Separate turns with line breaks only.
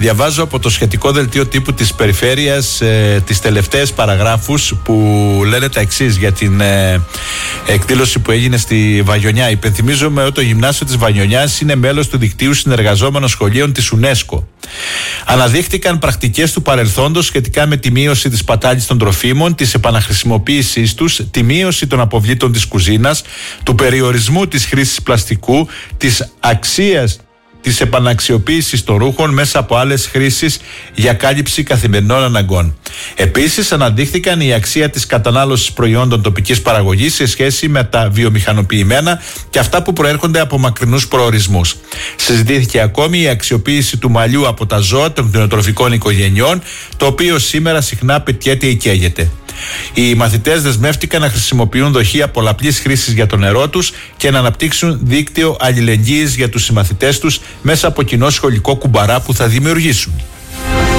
Διαβάζω από το σχετικό δελτίο τύπου της Περιφέρειας τις τελευταίες παραγράφους που λένε τα εξής για την εκδήλωση που έγινε στη Βαγιονιά. Υπενθυμίζομαι ότι το γυμνάσιο της Βαγιονιάς είναι μέλος του δικτύου συνεργαζόμενων σχολείων της UNESCO. Αναδείχτηκαν πρακτικές του παρελθόντος σχετικά με τη μείωση της πατάλης των τροφίμων, της επαναχρησιμοποίησής τους, τη μείωση των αποβλήτων της κουζίνας, του περιορισμού της χρήσης πλαστικού, της αξίας της επαναξιοποίησης των ρούχων μέσα από άλλες χρήσεις για κάλυψη καθημερινών αναγκών. Επίσης, αναδείχθηκαν η αξία της κατανάλωσης προϊόντων τοπικής παραγωγής σε σχέση με τα βιομηχανοποιημένα και αυτά που προέρχονται από μακρινούς προορισμούς. Συζητήθηκε ακόμη η αξιοποίηση του μαλλιού από τα ζώα των κτηνοτροφικών οικογενειών, το οποίο σήμερα συχνά πετιέται ή καίγεται. Οι μαθητές δεσμεύτηκαν να χρησιμοποιούν δοχεία πολλαπλής χρήσης για το νερό τους και να αναπτύξουν δίκτυο αλληλεγγύης για τους συμμαθητές τους μέσα από κοινό σχολικό κουμπαρά που θα δημιουργήσουν.